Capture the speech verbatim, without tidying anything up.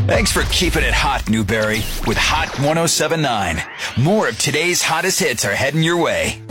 Thanks for keeping it hot, Newberry, with Hot ten seventy-nine. More of today's hottest hits are heading your way.